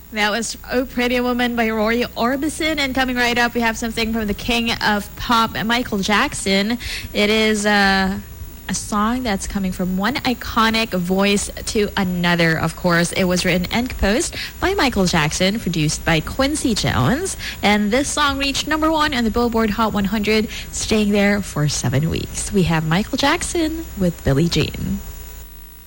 That was Oh Pretty Woman by Roy Orbison. And coming right up, we have something from the king of pop, Michael Jackson. It is a song that's coming from one iconic voice to another, of course. It was written and composed by Michael Jackson, produced by Quincy Jones. And this song reached number 1 on the Billboard Hot 100, staying there for 7 weeks. We have Michael Jackson with Billie Jean.